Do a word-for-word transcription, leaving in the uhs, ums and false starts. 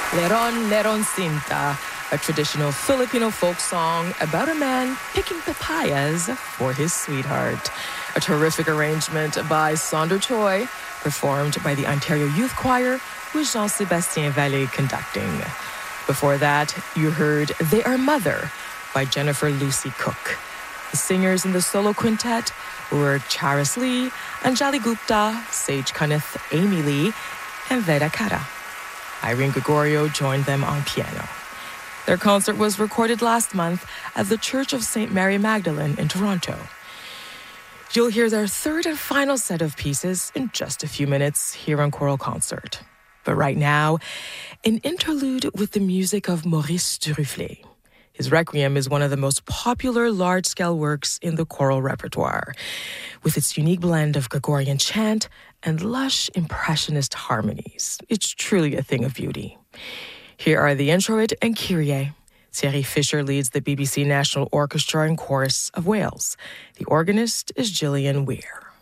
Leron Leron Cinta, a traditional Filipino folk song about a man picking papayas for his sweetheart. A terrific arrangement by Sonder Choi, performed by the Ontario Youth Choir, with Jean-Sébastien Vallée conducting. Before that, you heard They Are Mother by Jennifer Lucy Cook. The singers in the solo quintet were Charis Lee, Anjali Gupta, Sage Kunith, Amy Lee, and Veda Kara. Irene Gregorio joined them on piano. Their concert was recorded last month at the Church of Saint Mary Magdalene in Toronto. You'll hear their third and final set of pieces in just a few minutes here on Choral Concert. But right now, an interlude with the music of Maurice Duruflé. His Requiem is one of the most popular large-scale works in the choral repertoire, with its unique blend of Gregorian chant and lush impressionist harmonies. It's truly a thing of beauty. Here are the introit and Kyrie. Thierry Fisher leads the B B C National Orchestra and Chorus of Wales. The organist is Gillian Weir.